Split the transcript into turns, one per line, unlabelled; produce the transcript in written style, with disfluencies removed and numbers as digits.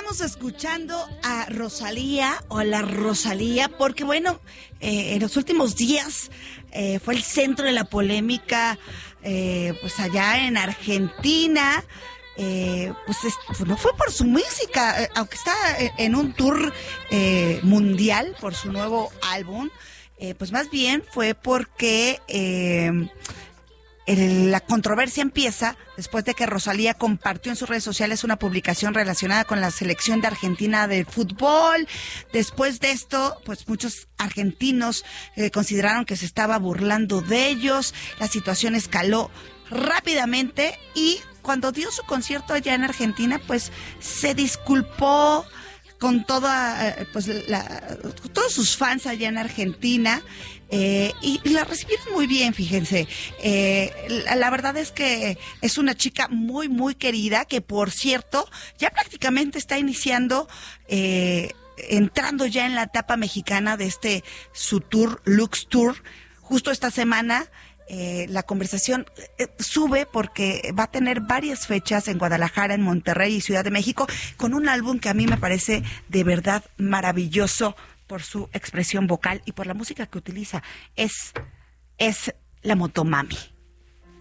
Estamos escuchando a Rosalía o la Rosalía porque bueno, en los últimos días fue el centro de la polémica pues allá en Argentina. Pues no fue por su música, aunque está en un tour mundial por su nuevo álbum, pues más bien fue porque la controversia empieza después de que Rosalía compartió en sus redes sociales una publicación relacionada con la selección de Argentina de fútbol. Después de esto, pues muchos argentinos consideraron que se estaba burlando de ellos. La situación escaló rápidamente y cuando dio su concierto allá en Argentina, pues se disculpó con toda, todos sus fans allá en Argentina. Y la recibieron muy bien, fíjense. La verdad es que es una chica muy, muy querida, que por cierto, ya prácticamente está iniciando, entrando ya en la etapa mexicana de su tour, Lux Tour. Justo esta semana, la conversación sube porque va a tener varias fechas en Guadalajara, en Monterrey y Ciudad de México, con un álbum que a mí me parece de verdad maravilloso por su expresión vocal y por la música que utiliza. Es la Motomami.